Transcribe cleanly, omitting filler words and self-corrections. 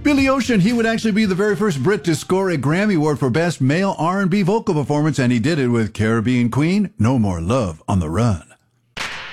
Billy Ocean, he would actually be the very first Brit to score a Grammy Award for Best Male R&B Vocal Performance, and he did it with Caribbean Queen, No More Love on the Run.